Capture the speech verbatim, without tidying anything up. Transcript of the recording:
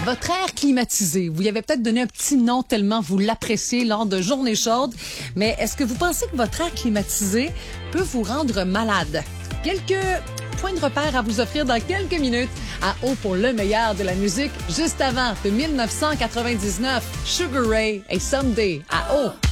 Votre air climatisé, vous y avez peut-être donné un petit nom tellement vous l'appréciez lors de journées chaudes, mais est-ce que vous pensez que votre air climatisé peut vous rendre malade? Quelques points de repère à vous offrir dans quelques minutes à O pour le meilleur de la musique, juste avant de mille neuf cent quatre-vingt-dix-neuf, Sugar Ray et Someday à O.